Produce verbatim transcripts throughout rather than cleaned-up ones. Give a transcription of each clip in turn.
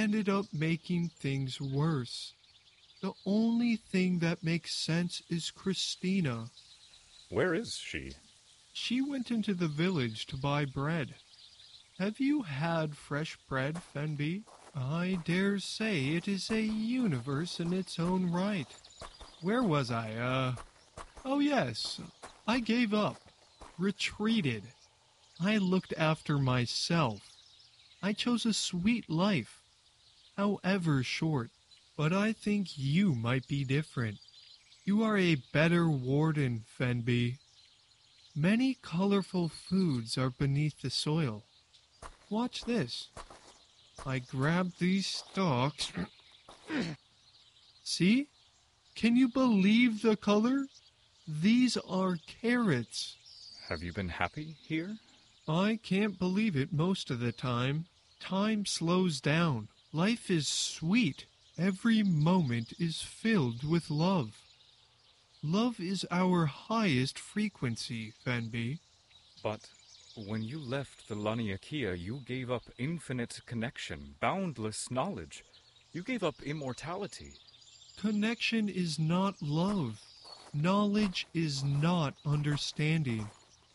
ended up making things worse. The only thing that makes sense is Christina. Where is she? She went into the village to buy bread. Have you had fresh bread, Fenby? I dare say it is a universe in its own right. Where was I? Uh, oh yes, I gave up, retreated. I looked after myself. I chose a sweet life, however short, but I think you might be different. You are a better warden, Fenby. Many colorful foods are beneath the soil. Watch this. I grabbed these stalks. See? Can you believe the color? These are carrots. Have you been happy here? I can't believe it most of the time. Time slows down. Life is sweet. Every moment is filled with love. Love is our highest frequency, Fenby. But when you left the Laniakea, you gave up infinite connection, boundless knowledge. You gave up immortality. Connection is not love. Knowledge is not understanding.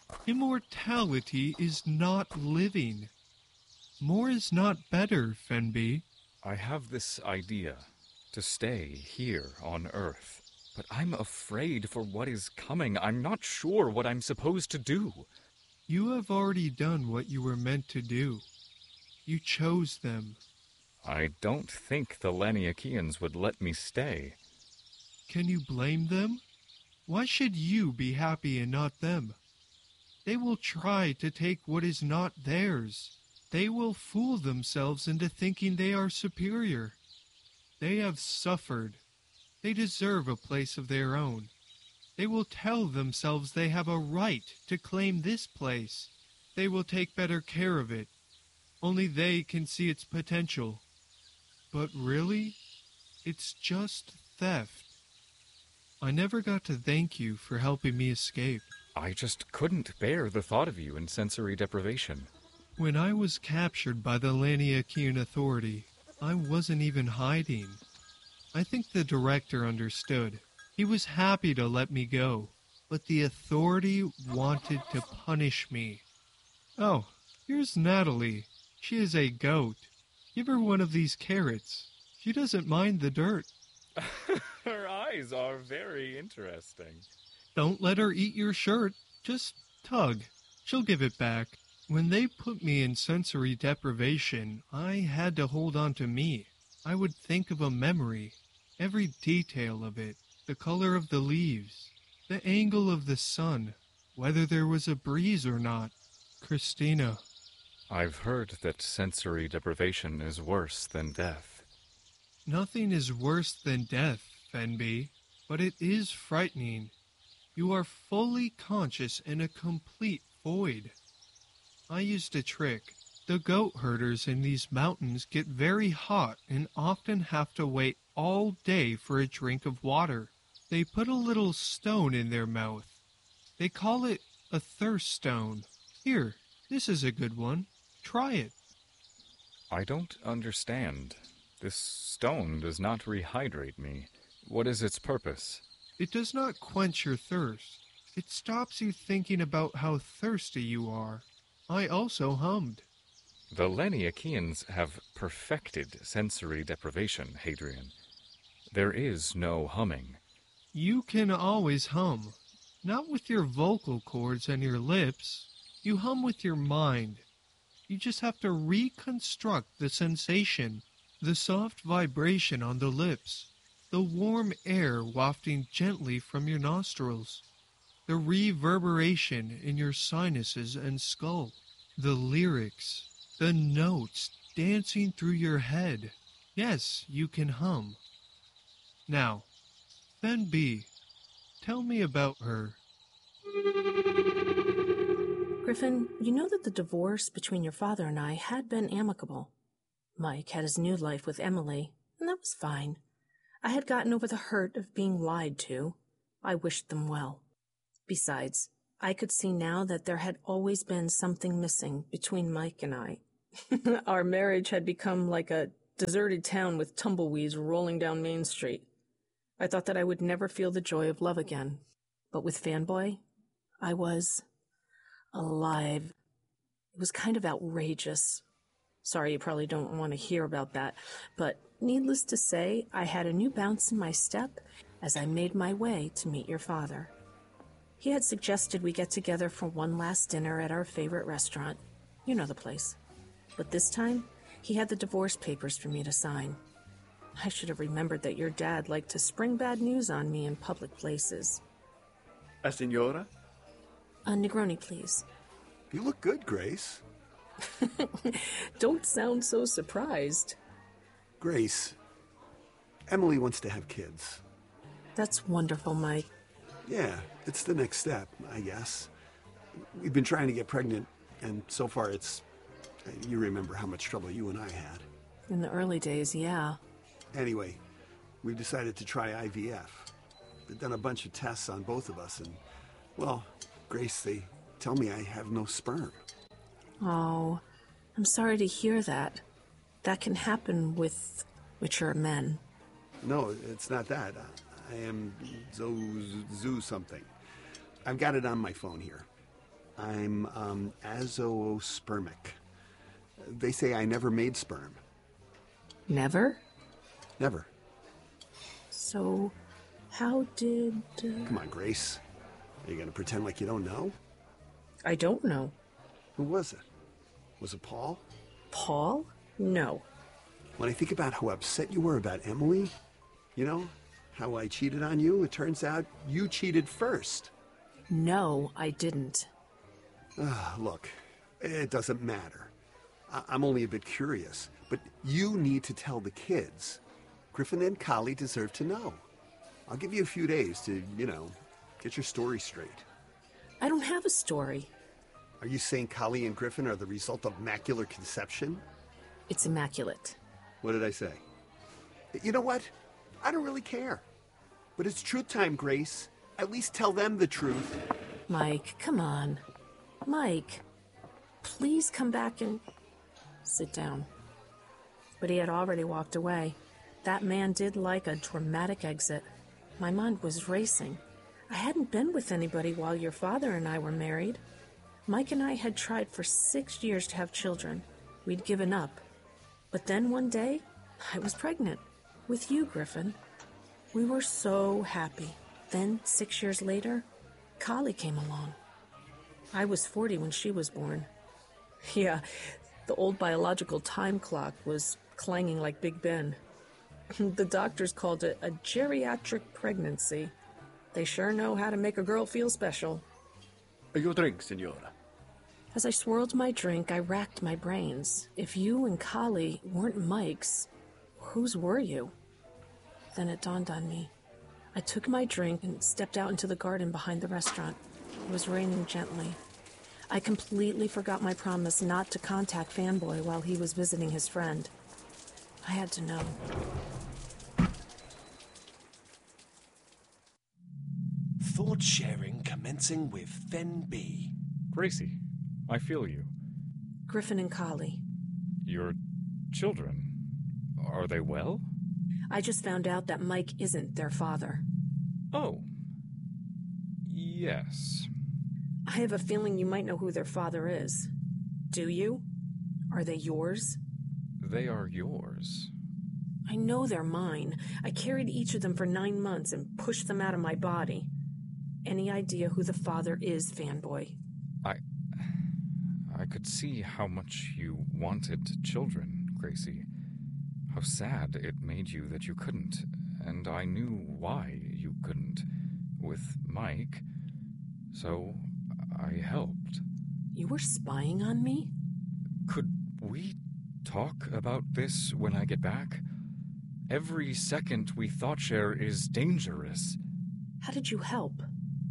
Immortality is not living. More is not better, Fenby. I have this idea to stay here on Earth, but I'm afraid for what is coming. I'm not sure what I'm supposed to do. You have already done what you were meant to do. You chose them. I don't think the Laniakeans would let me stay. Can you blame them? Why should you be happy and not them? They will try to take what is not theirs. They will fool themselves into thinking they are superior. They have suffered. They deserve a place of their own. They will tell themselves they have a right to claim this place. They will take better care of it. Only they can see its potential. But really, it's just theft. I never got to thank you for helping me escape. I just couldn't bear the thought of you in sensory deprivation. When I was captured by the Laniakean Authority, I wasn't even hiding. I think the director understood. He was happy to let me go, but the Authority wanted to punish me. Oh, here's Natalie. She is a goat. Give her one of these carrots. She doesn't mind the dirt. Her eyes are very interesting. Don't let her eat your shirt. Just tug. She'll give it back. When they put me in sensory deprivation, I had to hold on to me. I would think of a memory, every detail of it, the color of the leaves, the angle of the sun, whether there was a breeze or not. Christina. I've heard that sensory deprivation is worse than death. Nothing is worse than death, Fenby, but it is frightening. You are fully conscious in a complete void. I used a trick. The goat herders in these mountains get very hot and often have to wait all day for a drink of water. They put a little stone in their mouth. They call it a thirst stone. Here, this is a good one. Try it. I don't understand. This stone does not rehydrate me. What is its purpose? It does not quench your thirst. It stops you thinking about how thirsty you are. I also hummed. The Laniakeans have perfected sensory deprivation, Hadrian. There is no humming. You can always hum. Not with your vocal cords and your lips. You hum with your mind. You just have to reconstruct the sensation, the soft vibration on the lips, the warm air wafting gently from your nostrils, the reverberation in your sinuses and skull, the lyrics, the notes dancing through your head. Yes, you can hum. Now, Fenby, tell me about her. Griffin, you know that the divorce between your father and I had been amicable. Mike had his new life with Emily, and that was fine. I had gotten over the hurt of being lied to. I wished them well. Besides, I could see now that there had always been something missing between Mike and I. Our marriage had become like a deserted town with tumbleweeds rolling down Main Street. I thought that I would never feel the joy of love again. But with Fanboy, I was alive. It was kind of outrageous. Sorry, you probably don't want to hear about that, but needless to say, I had a new bounce in my step as I made my way to meet your father. He had suggested we get together for one last dinner at our favorite restaurant. You know the place. But this time, he had the divorce papers for me to sign. I should have remembered that your dad liked to spring bad news on me in public places. A senora? A Negroni, please. You look good, Grace. Don't sound so surprised. Grace, Emily wants to have kids. That's wonderful, Mike. Yeah, it's the next step, I guess. We've been trying to get pregnant, and so far it's... You remember how much trouble you and I had. In the early days, yeah. Anyway, we've decided to try I V F. They've done a bunch of tests on both of us, and, well, Grace, they tell me I have no sperm. Oh, I'm sorry to hear that. That can happen with mature men. No, it's not that. I am zo, zoo something. I've got it on my phone here. I'm um, azoospermic. They say I never made sperm. Never? Never. So, how did... Uh... Come on, Grace. Are you going to pretend like you don't know? I don't know. Who was it? Was it Paul? Paul? No. When I think about how upset you were about Emily, you know, how I cheated on you, it turns out you cheated first. No, I didn't. Uh, look, it doesn't matter. I- I'm only a bit curious, but you need to tell the kids. Griffin and Kali deserve to know. I'll give you a few days to, you know, get your story straight. I don't have a story. Are you saying Kali and Griffin are the result of macular conception? It's immaculate. What did I say? You know what? I don't really care. But it's truth time, Grace. At least tell them the truth. Mike, come on. Mike, please come back and sit down. But he had already walked away. That man did like a dramatic exit. My mind was racing. I hadn't been with anybody while your father and I were married. Mike and I had tried for six years to have children. We'd given up. But then one day, I was pregnant. With you, Griffin. We were so happy. Then, six years later, Kali came along. I was forty when she was born. Yeah, the old biological time clock was clanging like Big Ben. The doctors called it a geriatric pregnancy. They sure know how to make a girl feel special. Your drink, senora. As I swirled my drink, I racked my brains. If you and Kali weren't Mike's, whose were you? Then it dawned on me. I took my drink and stepped out into the garden behind the restaurant. It was raining gently. I completely forgot my promise not to contact Fanboy while he was visiting his friend. I had to know. Thought sharing commencing with Fen B. Gracie, I feel you. Griffin and Kali. Your children, are they well? I just found out that Mike isn't their father. Oh. Yes. I have a feeling you might know who their father is. Do you? Are they yours? They are yours. I know they're mine. I carried each of them for nine months and pushed them out of my body. Any idea who the father is, Fanboy? I... I could see how much you wanted children, Gracie. How sad it made you that you couldn't, and I knew why you couldn't, with Mike, so I helped. You were spying on me? Could we talk about this when I get back? Every second we thought share is dangerous. How did you help?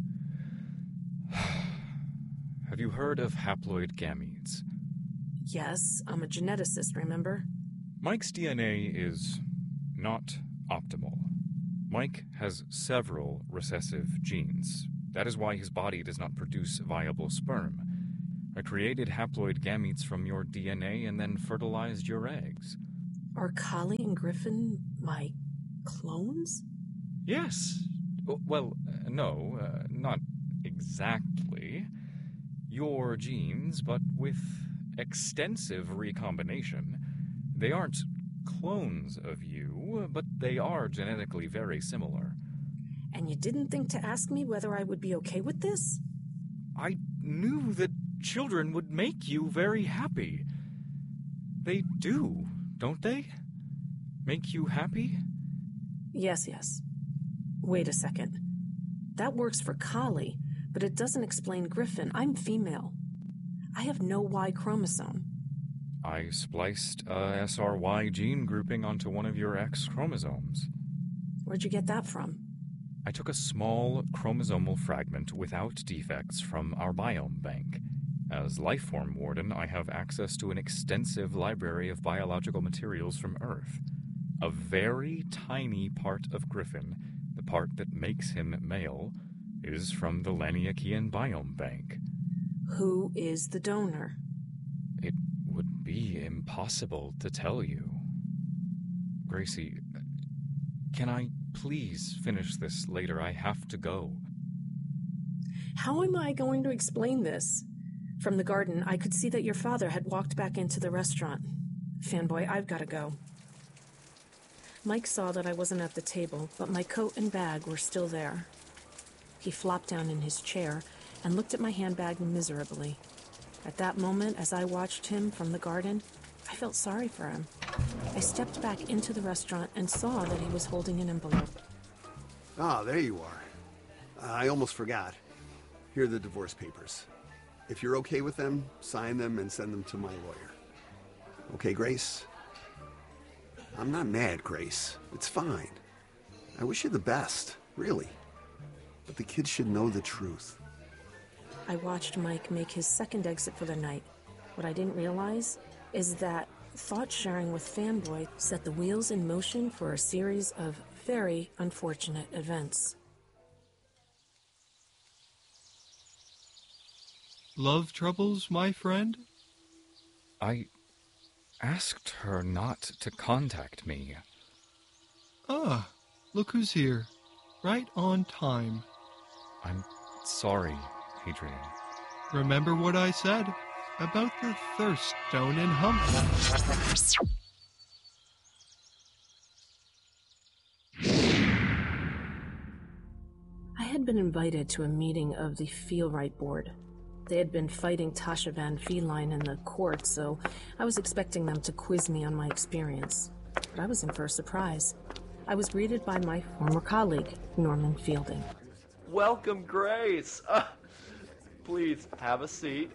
Have you heard of haploid gametes? Yes, I'm a geneticist, remember? Mike's D N A is not optimal. Mike has several recessive genes. That is why his body does not produce viable sperm. I created haploid gametes from your D N A and then fertilized your eggs. Are Kali and Griffin my clones? Yes. Well, uh, no, uh, not exactly. Your genes, but with extensive recombination. They aren't clones of you, but they are genetically very similar. And you didn't think to ask me whether I would be okay with this? I knew that children would make you very happy. They do, don't they? Make you happy? Yes, yes. Wait a second. That works for Kali, but it doesn't explain Griffin. I'm female. I have no Y chromosome. I spliced a S R Y gene grouping onto one of your X chromosomes. Where'd you get that from? I took a small chromosomal fragment without defects from our biome bank. As Lifeform Warden, I have access to an extensive library of biological materials from Earth. A very tiny part of Griffin, the part that makes him male, is from the Laniakian biome bank. Who is the donor? It would be impossible to tell you. Gracie, can I please finish this later? I have to go. How am I going to explain this? From the garden, I could see that your father had walked back into the restaurant. Fanboy, I've got to go. Mike saw that I wasn't at the table, but my coat and bag were still there. He flopped down in his chair and looked at my handbag miserably. At that moment, as I watched him from the garden, I felt sorry for him. I stepped back into the restaurant and saw that he was holding an envelope. Ah, there you are. I almost forgot. Here are the divorce papers. If you're okay with them, sign them and send them to my lawyer. Okay, Grace? I'm not mad, Grace. It's fine. I wish you the best, really. But the kids should know the truth. I watched Mike make his second exit for the night. What I didn't realize is that thought-sharing with Fanboy set the wheels in motion for a series of very unfortunate events. Love troubles, my friend? I asked her not to contact me. Ah, look who's here. Right on time. I'm sorry, Hadrian. Remember what I said about the thirst stone in Hump? I had been invited to a meeting of the Feel Right board. They had been fighting Tasha Van Feline in the court, so I was expecting them to quiz me on my experience. But I was in for a surprise. I was greeted by my former colleague, Norman Fielding. Welcome, Grace. Uh, please, have a seat.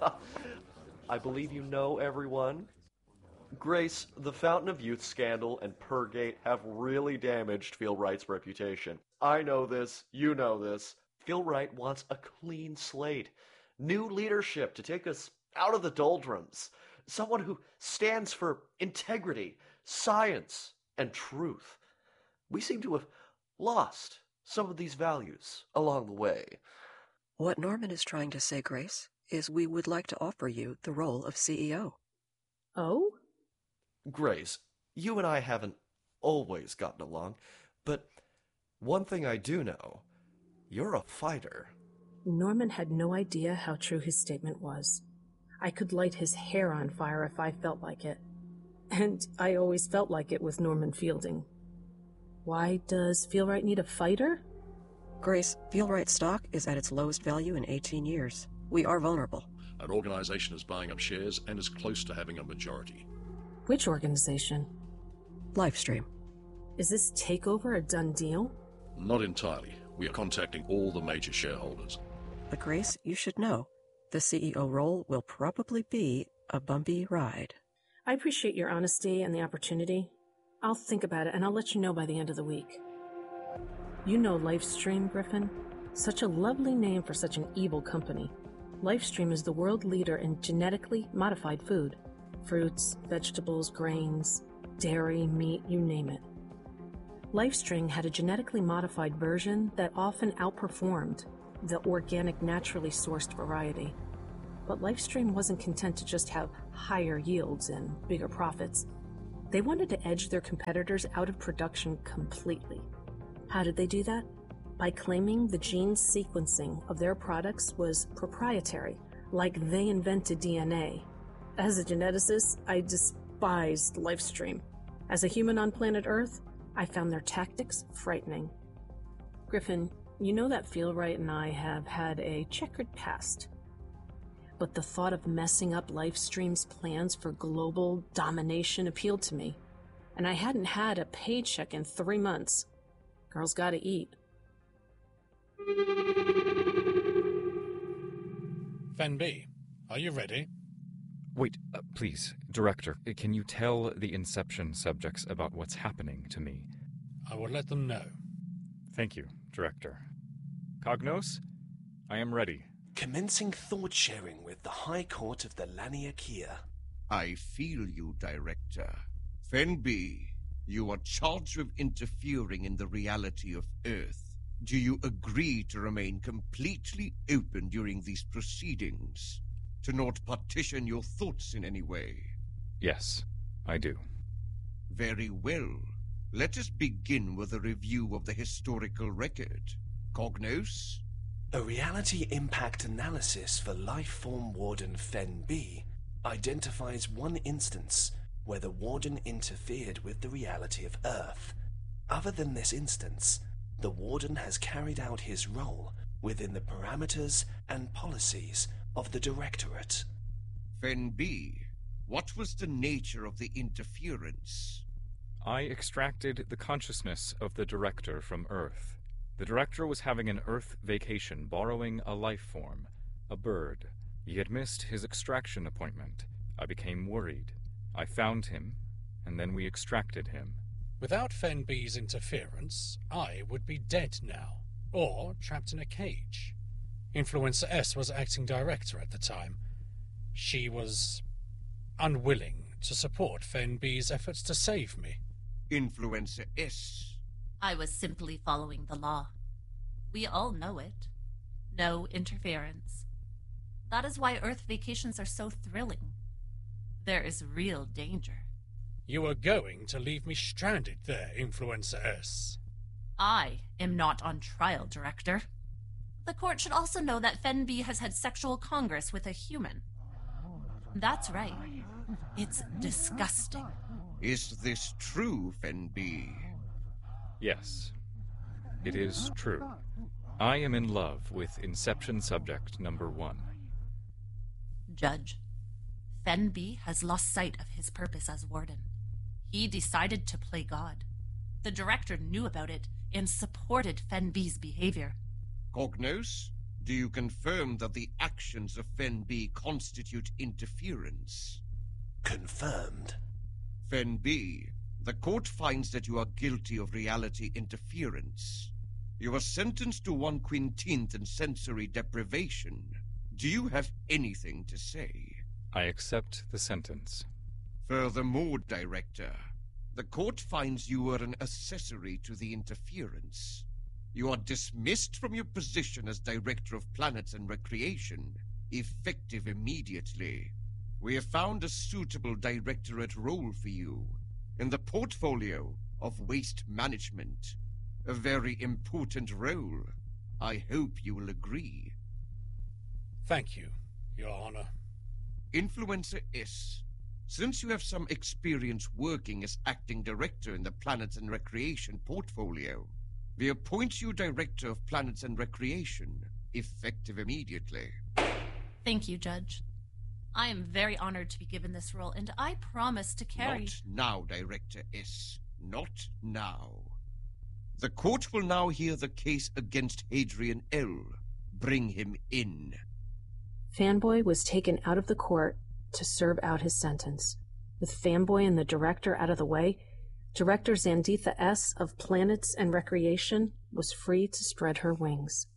I believe you know everyone. Grace, the Fountain of Youth scandal and Purgate have really damaged Feel Right's reputation. I know this, you know this. Feel Right wants a clean slate. New leadership to take us out of the doldrums. Someone who stands for integrity, science, and truth. We seem to have lost some of these values along the way. What Norman is trying to say, Grace, is we would like to offer you the role of C E O. Oh? Grace, you and I haven't always gotten along, but one thing I do know, you're a fighter. Norman had no idea how true his statement was. I could light his hair on fire if I felt like it. And I always felt like it with Norman Fielding. Why does Feel Right need a fighter? Grace, Feel Right stock is at its lowest value in eighteen years. We are vulnerable. An organization is buying up shares and is close to having a majority. Which organization? Lifestream. Is this takeover a done deal? Not entirely. We are contacting all the major shareholders. But Grace, you should know, the C E O role will probably be a bumpy ride. I appreciate your honesty and the opportunity. I'll think about it and I'll let you know by the end of the week. You know Lifestream, Griffin? Such a lovely name for such an evil company. Lifestream is the world leader in genetically modified food. Fruits, vegetables, grains, dairy, meat, you name it. Lifestream had a genetically modified version that often outperformed the organic, naturally sourced variety. But Lifestream wasn't content to just have higher yields and bigger profits. They wanted to edge their competitors out of production completely. How did they do that? By claiming the gene sequencing of their products was proprietary, like they invented D N A. As a geneticist, I despised Lifestream. As a human on planet Earth, I found their tactics frightening. Griffin, you know that Feelwright and I have had a checkered past. But the thought of messing up Lifestream's plans for global domination appealed to me. And I hadn't had a paycheck in three months. Girls gotta eat. Fen B, are you ready? Wait, uh, please, Director, can you tell the Inception subjects about what's happening to me? I will let them know. Thank you, Director. Cognos, I am ready. Commencing thought sharing with the High Court of the Laniakea. I feel you, Director. Fen B, you are charged with interfering in the reality of Earth. Do you agree to remain completely open during these proceedings? To not partition your thoughts in any way? Yes, I do. Very well. Let us begin with a review of the historical record. Cognos? A reality impact analysis for Lifeform Warden Fen B identifies one instance where the Warden interfered with the reality of Earth. Other than this instance, the Warden has carried out his role within the parameters and policies of the Directorate. Fen B, what was the nature of the interference? I extracted the consciousness of the Director from Earth. The Director was having an Earth vacation, borrowing a life form, a bird. He had missed his extraction appointment. I became worried. I found him, and then we extracted him. Without Fen B's interference, I would be dead now, or trapped in a cage. Influencer S was acting director at the time. She was unwilling to support Fen B's efforts to save me. Influencer S. I was simply following the law. We all know it. No interference. That is why Earth vacations are so thrilling. There is real danger. You are going to leave me stranded there, Influencer S. I am not on trial, Director. The court should also know that Fen B has had sexual congress with a human. That's right. It's disgusting. Is this true, Fen B? Yes, it is true. I am in love with Inception subject number one. Judge, Fen B has lost sight of his purpose as Warden. He decided to play God. The Director knew about it and supported Fen B's behavior. Cognos, do you confirm that the actions of Fen B constitute interference? Confirmed. Fen B, the court finds that you are guilty of reality interference. You are sentenced to one quintillionth in sensory deprivation. Do you have anything to say? I accept the sentence. Furthermore, Director, the court finds you were an accessory to the interference. You are dismissed from your position as Director of Planets and Recreation, effective immediately. We have found a suitable directorate role for you in the portfolio of waste management. A very important role. I hope you will agree. Thank you, Your Honor. Influencer S, since you have some experience working as acting director in the Planets and Recreation portfolio, we appoint you Director of Planets and Recreation, effective immediately. Thank you, Judge. I am very honored to be given this role, and I promise to carry... Not now, Director S. Not now. The court will now hear the case against Hadrian L. Bring him in. Fanboy was taken out of the court to serve out his sentence. With Fanboy and the Director out of the way, Director Zanditha S. of Planets and Recreation was free to spread her wings.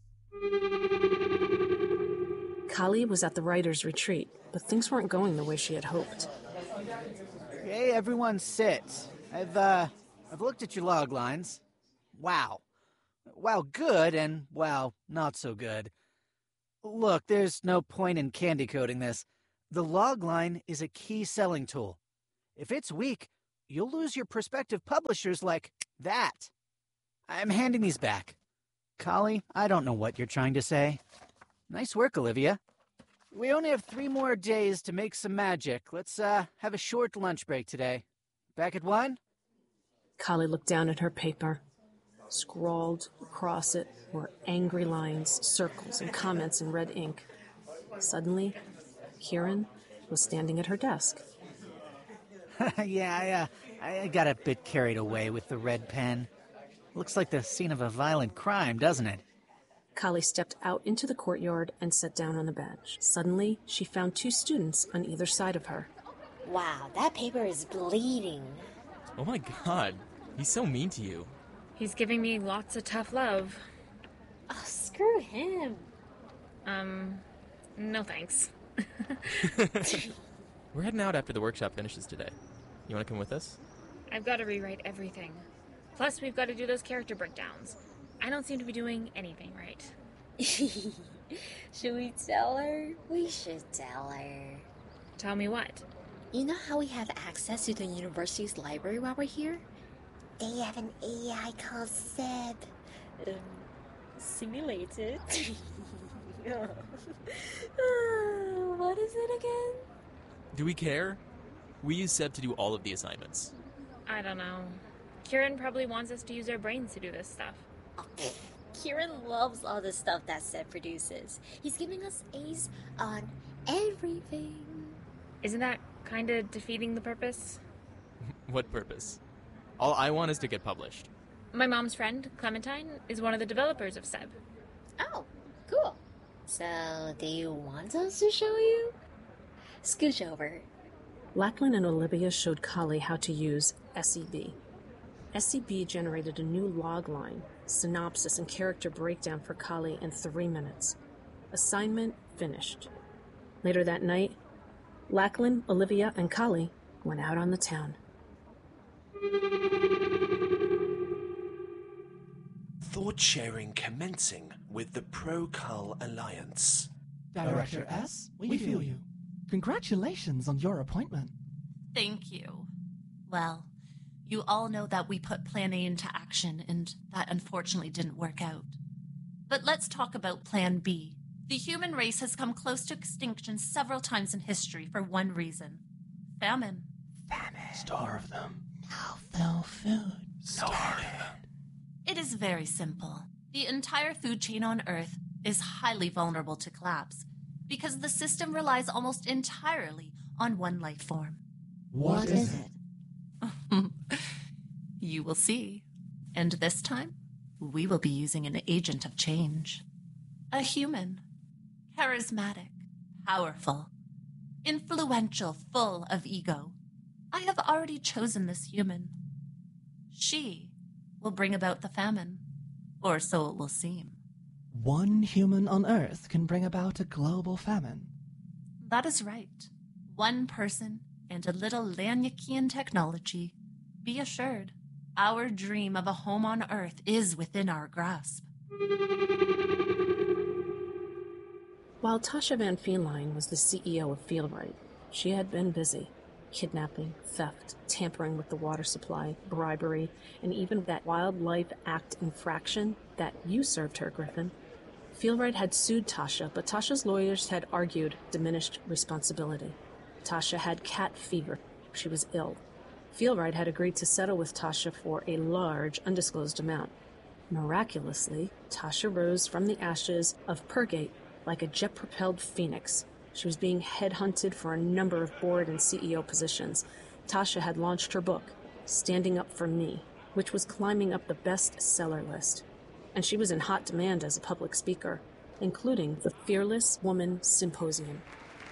Kali was at the writer's retreat, but things weren't going the way she had hoped. Hey, everyone sit. I've, uh, I've looked at your log lines. Wow. Wow, good, and wow, not so good. Look, there's no point in candy coating this. The log line is a key selling tool. If it's weak, you'll lose your prospective publishers like that. I'm handing these back. Kali, I don't know what you're trying to say. Nice work, Olivia. We only have three more days to make some magic. Let's, uh, have a short lunch break today. Back at one? Kali looked down at her paper. Scrawled across it were angry lines, circles, and comments in red ink. Suddenly, Kieran was standing at her desk. yeah, I, uh, I got a bit carried away with the red pen. Looks like the scene of a violent crime, doesn't it? Kali stepped out into the courtyard and sat down on the bench. Suddenly, she found two students on either side of her. Wow, that paper is bleeding. Oh my god, he's so mean to you. He's giving me lots of tough love. Oh, screw him. Um, no thanks. We're heading out after the workshop finishes today. You want to come with us? I've got to rewrite everything. Plus, we've got to do those character breakdowns. I don't seem to be doing anything right. Should we tell her? We should tell her. Tell me what? You know how we have access to the university's library while we're here? They have an A I called Seb. Um, simulated. uh, what is it again? Do we care? We use Seb to do all of the assignments. I don't know. Kieran probably wants us to use our brains to do this stuff. Oh, Kieran loves all the stuff that Seb produces. He's giving us A's on everything. Isn't that kind of defeating the purpose? What purpose? All I want is to get published. My mom's friend, Clementine, is one of the developers of Seb. Oh, cool. So, do you want us to show you? Scooch over. Lachlan and Olivia showed Kali how to use S E B. S E B generated a new log line, synopsis, and character breakdown for Kali in three minutes. Assignment finished. Later that night, Lachlan, Olivia, and Kali went out on the town. Thought sharing commencing with the Pro-Cull Alliance. Director S, we feel you. Congratulations on your appointment. Thank you. Well, you all know that we put Plan A into action, and that unfortunately didn't work out. But let's talk about Plan B. The human race has come close to extinction several times in history for one reason. Famine. Famine. Starve them. No, no food. Starve them. It is very simple. The entire food chain on Earth is highly vulnerable to collapse because the system relies almost entirely on one life form. What, what is it? You will see. And this time, we will be using an agent of change. A human. Charismatic. Powerful. Influential, full of ego. I have already chosen this human. She will bring about the famine. Or so it will seem. One human on Earth can bring about a global famine. That is right. One person and a little Lanyakian technology. Be assured, our dream of a home on Earth is within our grasp. While Tasha Van Feenline was the C E O of Fieldright, she had been busy. Kidnapping, theft, tampering with the water supply, bribery, and even that Wildlife Act infraction that you served her, Griffin. Fieldright had sued Tasha, but Tasha's lawyers had argued diminished responsibility. Tasha had cat fever. She was ill. Fieldright had agreed to settle with Tasha for a large, undisclosed amount. Miraculously, Tasha rose from the ashes of Purgate like a jet-propelled phoenix. She was being headhunted for a number of board and C E O positions. Tasha had launched her book, Standing Up for Me, which was climbing up the bestseller list. And she was in hot demand as a public speaker, including the Fearless Woman Symposium.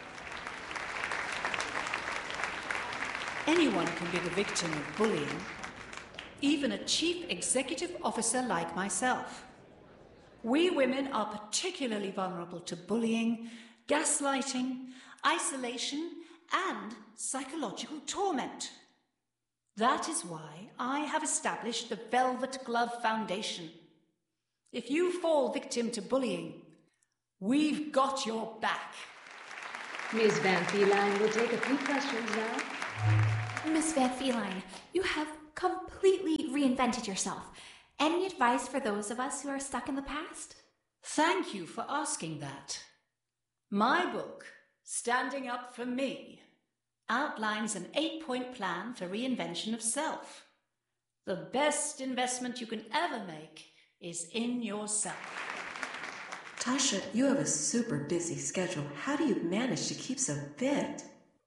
Anyone can be the victim of bullying, even a chief executive officer like myself. We women are particularly vulnerable to bullying, gaslighting, isolation, and psychological torment. That is why I have established the Velvet Glove Foundation. If you fall victim to bullying, we've got your back. Miz Van Feenline will take a few questions now. Miss Van Feline, you have completely reinvented yourself. Any advice for those of us who are stuck in the past? Thank you for asking that. My book, Standing Up for Me, outlines an eight-point plan for reinvention of self. The best investment you can ever make is in yourself. Tasha, you have a super busy schedule. How do you manage to keep so fit?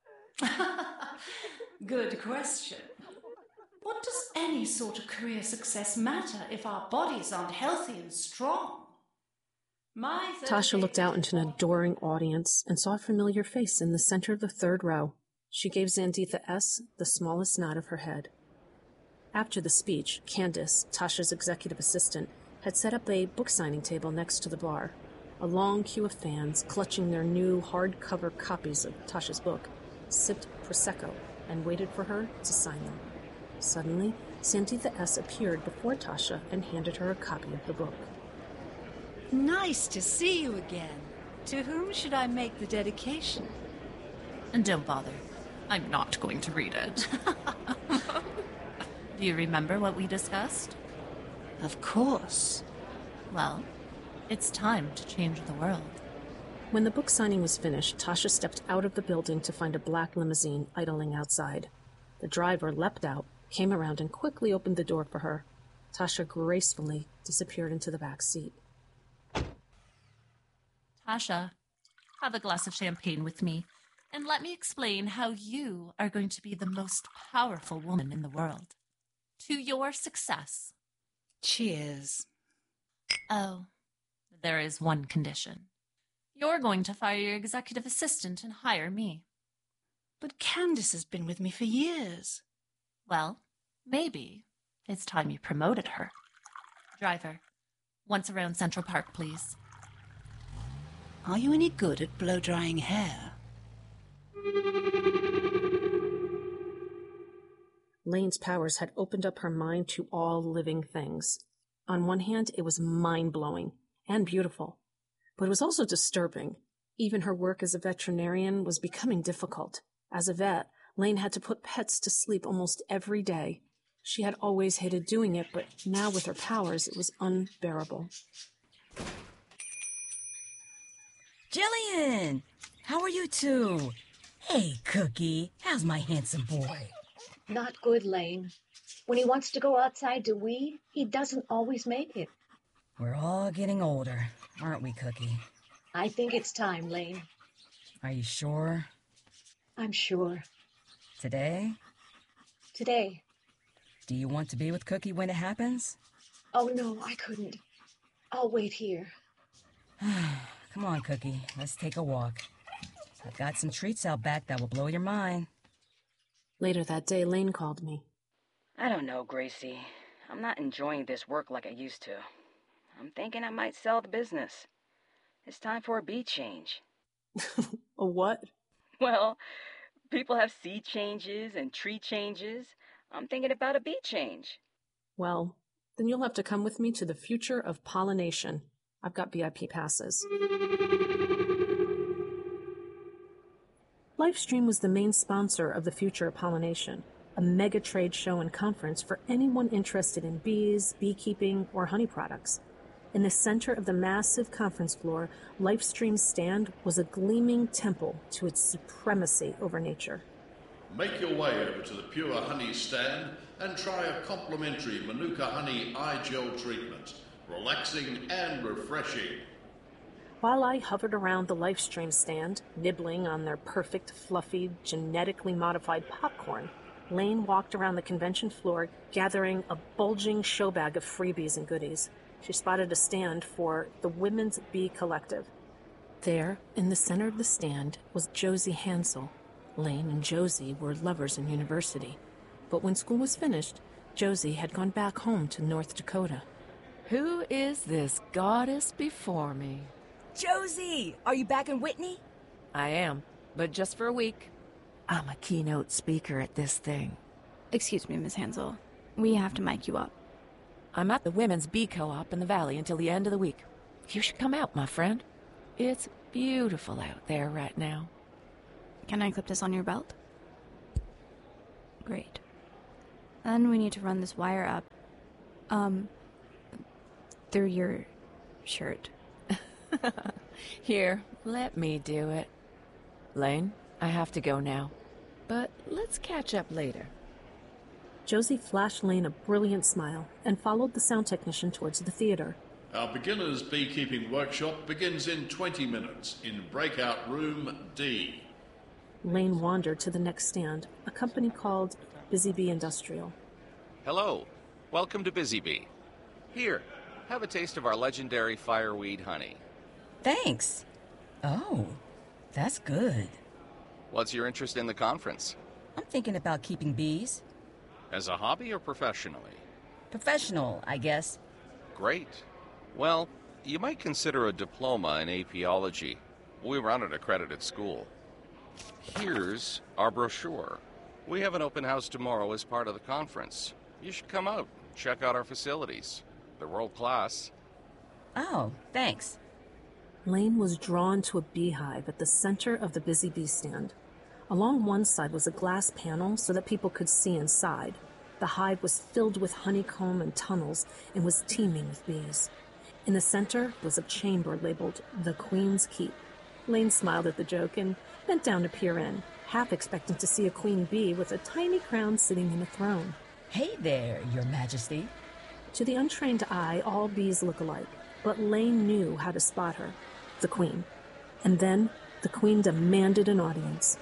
Good question. What does any sort of career success matter if our bodies aren't healthy and strong? My Tasha looked out into an adoring audience and saw a familiar face in the center of the third row. She gave Xanditha S. the smallest nod of her head. After the speech, Candace, Tasha's executive assistant, had set up a book signing table next to the bar. A long queue of fans, clutching their new hardcover copies of Tasha's book, sipped Prosecco and waited for her to sign them. Suddenly, Xanditha S. appeared before Tasha and handed her a copy of the book. Nice to see you again. To whom should I make the dedication? And don't bother. I'm not going to read it. Do you remember what we discussed? Of course. Well, it's time to change the world. When the book signing was finished, Tasha stepped out of the building to find a black limousine idling outside. The driver leapt out, came around, and quickly opened the door for her. Tasha gracefully disappeared into the back seat. Tasha, have a glass of champagne with me, and let me explain how you are going to be the most powerful woman in the world. To your success. Cheers. Oh, there is one condition. You're going to fire your executive assistant and hire me. But Candace has been with me for years. Well, maybe it's time you promoted her. Driver, once around Central Park, please. Are you any good at blow-drying hair? Lane's powers had opened up her mind to all living things. On one hand, it was mind-blowing and beautiful, but it was also disturbing. Even her work as a veterinarian was becoming difficult. As a vet, Lane had to put pets to sleep almost every day. She had always hated doing it, but now with her powers, it was unbearable. Jillian! How are you two? Hey, Cookie, how's my handsome boy? Not good, Lane. When he wants to go outside to weed, he doesn't always make it. We're all getting older, aren't we, Cookie? I think it's time, Lane. Are you sure? I'm sure. Today? Today. Do you want to be with Cookie when it happens? Oh, no, I couldn't. I'll wait here. Come on, Cookie. Let's take a walk. I've got some treats out back that will blow your mind. Later that day, Lane called me. I don't know, Gracie. I'm not enjoying this work like I used to. I'm thinking I might sell the business. It's time for a beat change. A what? Well, people have seed changes and tree changes. I'm thinking about a beat change. Well, then you'll have to come with me to the future of pollination. I've got V I P passes. Lifestream was the main sponsor of the Future of Pollination, a mega trade show and conference for anyone interested in bees, beekeeping, or honey products. In the center of the massive conference floor, Lifestream's stand was a gleaming temple to its supremacy over nature. Make your way over to the Pure Honey stand and try a complimentary Manuka Honey Eye Gel treatment. Relaxing and refreshing. While I hovered around the Lifestream stand, nibbling on their perfect, fluffy, genetically modified popcorn, Lane walked around the convention floor, gathering a bulging show bag of freebies and goodies. She spotted a stand for the Women's Bee Collective. There, in the center of the stand, was Josie Hansel. Lane and Josie were lovers in university. But when school was finished, Josie had gone back home to North Dakota. Who is this goddess before me? Josie! Are you back in Whitney? I am, but just for a week. I'm a keynote speaker at this thing. Excuse me, Miss Hansel. We have to mic you up. I'm at the Women's Bee Co-op in the Valley until the end of the week. You should come out, my friend. It's beautiful out there right now. Can I clip this on your belt? Great. Then we need to run this wire up, um, through your shirt. Here, let me do it. Lane, I have to go now, but let's catch up later. Josie flashed Lane a brilliant smile and followed the sound technician towards the theater. Our beginner's beekeeping workshop begins in twenty minutes in breakout room D. Lane wandered to the next stand, a company called Busy Bee Industrial. Hello. Welcome to Busy Bee. Here, have a taste of our legendary fireweed honey. Thanks. Oh, that's good. What's your interest in the conference? I'm thinking about keeping bees. As a hobby or professionally? Professional, I guess. Great. Well, you might consider a diploma in apiology. We run an accredited school. Here's our brochure. We have an open house tomorrow as part of the conference. You should come out, check out our facilities. They're world class. Oh, thanks. Lane was drawn to a beehive at the center of the Busy Bee stand. Along one side was a glass panel so that people could see inside. The hive was filled with honeycomb and tunnels and was teeming with bees. In the center was a chamber labeled the Queen's Keep. Lane smiled at the joke and bent down to peer in, half expecting to see a queen bee with a tiny crown sitting in a throne. Hey there, Your Majesty. To the untrained eye, all bees look alike, but Lane knew how to spot her, the queen. And then the queen demanded an audience.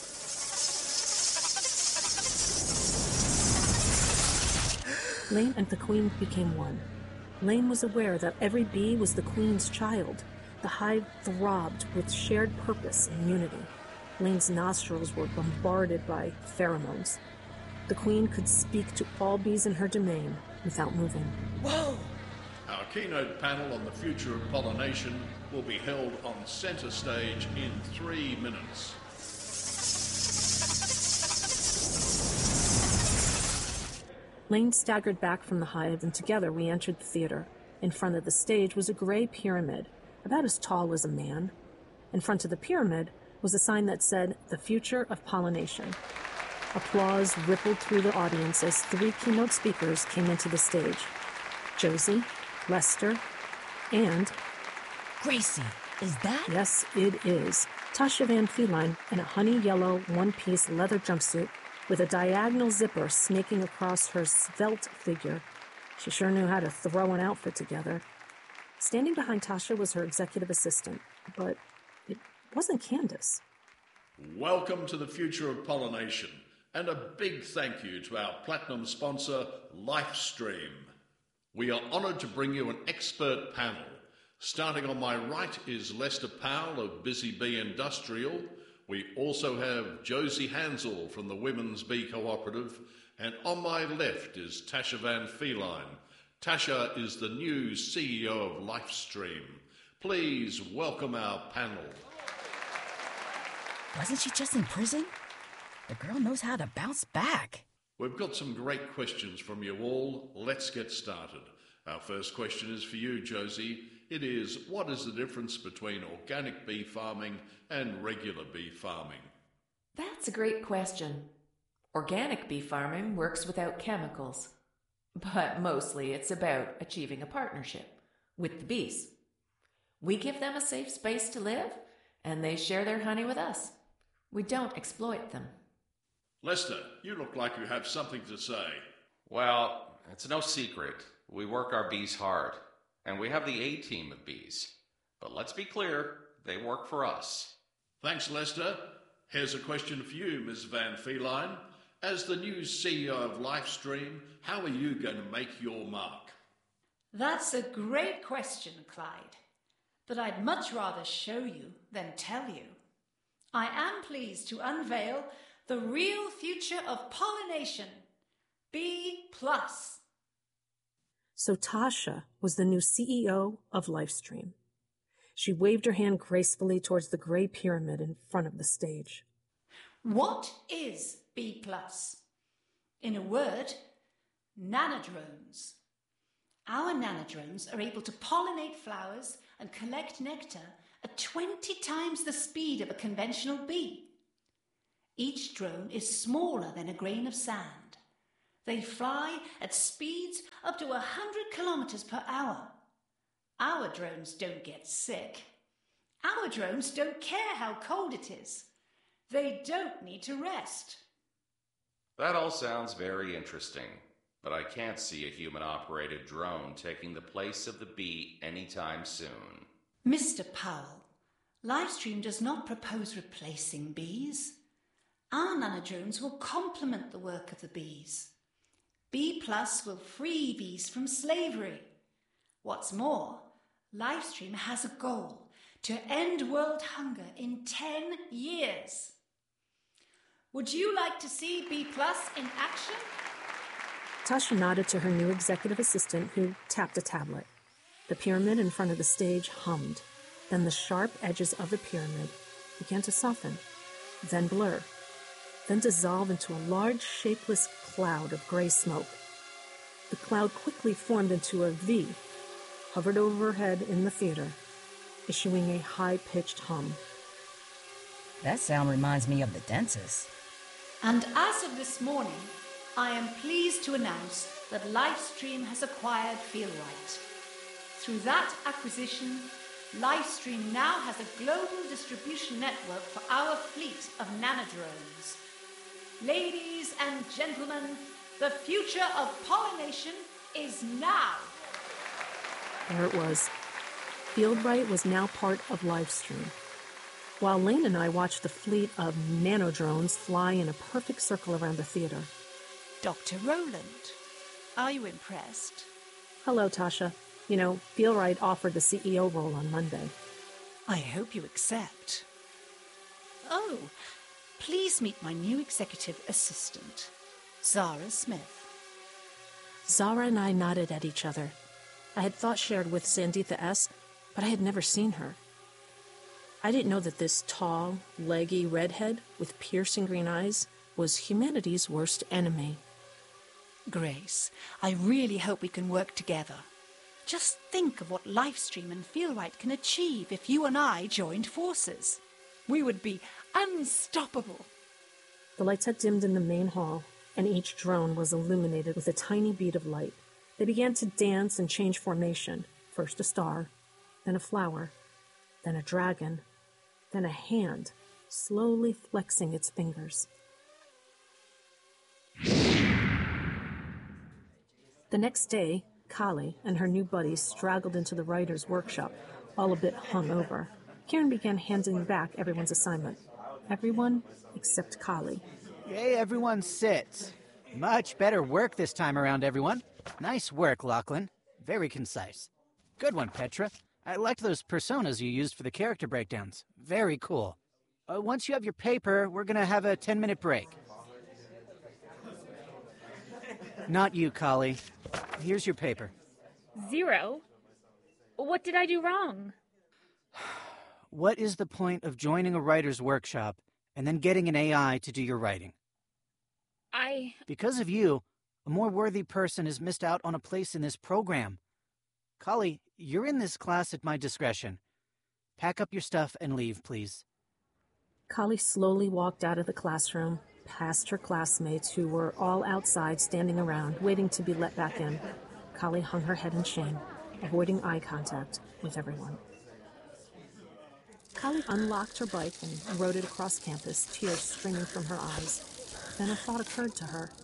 Lane and the queen became one. Lane was aware that every bee was the queen's child. The hive throbbed with shared purpose and unity. Lane's nostrils were bombarded by pheromones. The queen could speak to all bees in her domain without moving. Whoa! Our keynote panel on the future of pollination will be held on center stage in three minutes. Lane staggered back from the hive, and together we entered the theater. In front of the stage was a gray pyramid, about as tall as a man. In front of the pyramid was a sign that said, "The Future of Pollination." Applause rippled through the audience as three keynote speakers came into the stage. Josie, Lester, and... Gracie, is that? Yes, it is. Tasha Van Feline in a honey yellow one-piece leather jumpsuit with a diagonal zipper snaking across her svelte figure. She sure knew how to throw an outfit together. Standing behind Tasha was her executive assistant, but it wasn't Candace. Welcome to the future of pollination, and a big thank you to our platinum sponsor, Lifestream. We are honoured to bring you an expert panel. Starting on my right is Lester Powell of Busy Bee Industrial. We also have Josie Hansel from the Women's Bee Cooperative, and on my left is Tasha Van Feline. Tasha is the new C E O of Lifestream. Please welcome our panel. Wasn't she just in prison? The girl knows how to bounce back. We've got some great questions from you all. Let's get started. Our first question is for you, Josie. It is, what is the difference between organic bee farming and regular bee farming? That's a great question. Organic bee farming works without chemicals, but mostly it's about achieving a partnership with the bees. We give them a safe space to live, and they share their honey with us. We don't exploit them. Lester, you look like you have something to say. Well, it's no secret. We work our bees hard, and we have the A-team of bees. But let's be clear, they work for us. Thanks, Lester. Here's a question for you, Miz Van Feline. As the new C E O of Lifestream, how are you going to make your mark? That's a great question, Clyde. But I'd much rather show you than tell you. I am pleased to unveil the real future of pollination, Bee Plus. So Tasha was the new C E O of Lifestream. She waved her hand gracefully towards the gray pyramid in front of the stage. What is Bee Plus? In a word, nanodrones. Our nanodrones are able to pollinate flowers and collect nectar at twenty times the speed of a conventional bee. Each drone is smaller than a grain of sand. They fly at speeds up to a hundred kilometers per hour. Our drones don't get sick. Our drones don't care how cold it is. They don't need to rest. That all sounds very interesting, but I can't see a human-operated drone taking the place of the bee anytime soon. Mister Powell, Livestream does not propose replacing bees. Our nanodrones will complement the work of the bees. B Plus will free bees from slavery. What's more, Livestream has a goal to end world hunger in ten years. Would you like to see B Plus in action? Tasha nodded to her new executive assistant, who tapped a tablet. The pyramid in front of the stage hummed. Then the sharp edges of the pyramid began to soften, then blur, then dissolve into a large, shapeless cloud of gray smoke. The cloud quickly formed into a V, hovered overhead in the theater, issuing a high-pitched hum. That sound reminds me of the dentist. And as of this morning, I am pleased to announce that Livestream has acquired Feelright. Through that acquisition, Livestream now has a global distribution network for our fleet of nanodrones. Ladies and gentlemen, the future of pollination is now. There it was. Feelright was now part of Livestream. While Lane and I watched the fleet of nanodrones fly in a perfect circle around the theater. Doctor Roland, are you impressed? Hello, Tasha. You know, Feelright offered the C E O role on Monday. I hope you accept. Oh, please meet my new executive assistant, Zara Smith. Zara and I nodded at each other. I had thought shared with Sanditha S., but I had never seen her. I didn't know that this tall, leggy redhead with piercing green eyes was humanity's worst enemy. Grace, I really hope we can work together. Just think of what Livestream and Feelright can achieve if you and I joined forces. We would be unstoppable. The lights had dimmed in the main hall, and each drone was illuminated with a tiny bead of light. They began to dance and change formation. First a star, then a flower, then a dragon, then a hand, slowly flexing its fingers. The next day, Kali and her new buddies straggled into the writer's workshop, all a bit hungover. Kieran began handing back everyone's assignment. Everyone except Kali. Hey, everyone sit. Much better work this time around, everyone. Nice work, Lachlan. Very concise. Good one, Petra. I liked those personas you used for the character breakdowns. Very cool. Uh, once you have your paper, we're gonna have a ten-minute break. Not you, Kali. Here's your paper. Zero? What did I do wrong? What is the point of joining a writer's workshop and then getting an A I to do your writing? I... Because of you, a more worthy person has missed out on a place in this program. Kali, you're in this class at my discretion. Pack up your stuff and leave, please. Kali slowly walked out of the classroom, past her classmates who were all outside standing around, waiting to be let back in. Kali hung her head in shame, avoiding eye contact with everyone. Kali unlocked her bike and rode it across campus, tears streaming from her eyes. Then a thought occurred to her.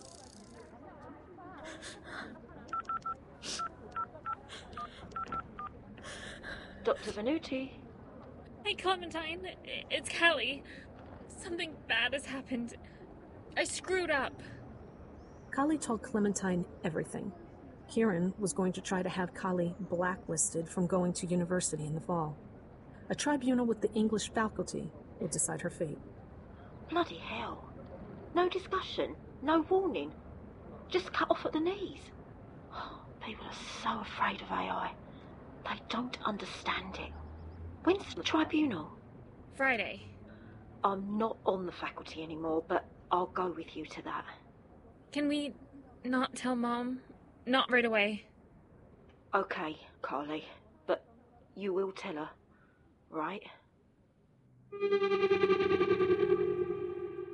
Doctor Venuti. Hey, Clementine. It's Kelly. Something bad has happened. I screwed up. Kali told Clementine everything. Kieran was going to try to have Kali blacklisted from going to university in the fall. A tribunal with the English faculty would decide her fate. Bloody hell. No discussion, no warning. Just cut off at the knees. People are so afraid of A I. They don't understand it. When's the tribunal? Friday. I'm not on the faculty anymore, but I'll go with you to that. Can we not tell Mom? Not right away. Okay, Carly, but you will tell her, right?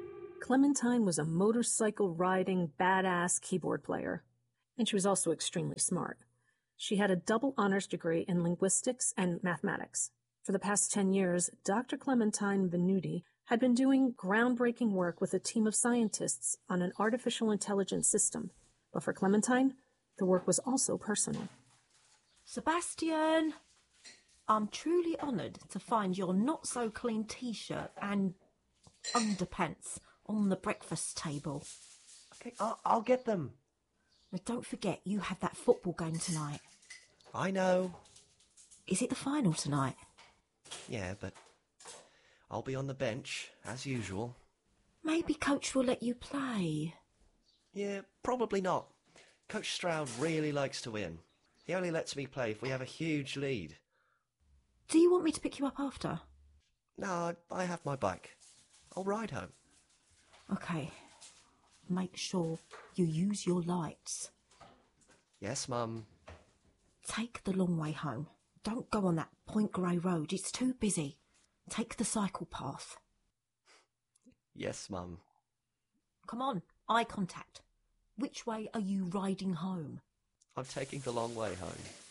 Clementine was a motorcycle-riding, badass keyboard player. And she was also extremely smart. She had a double honors degree in linguistics and mathematics. For the past ten years, Doctor Clementine Venuti had been doing groundbreaking work with a team of scientists on an artificial intelligence system. But for Clementine, the work was also personal. Sebastian, I'm truly honoured to find your not-so-clean T-shirt and underpants on the breakfast table. Okay, I'll, I'll get them. Now don't forget, you have that football game tonight. I know. Is it the final tonight? Yeah, but I'll be on the bench, as usual. Maybe Coach will let you play. Yeah, probably not. Coach Stroud really likes to win. He only lets me play if we have a huge lead. Do you want me to pick you up after? No, I, I have my bike. I'll ride home. Okay. Make sure you use your lights. Yes, Mum. Take the long way home. Don't go on that Point Grey road. It's too busy. Take the cycle path. Yes, Mum. Come on, eye contact. Which way are you riding home? I'm taking the long way home.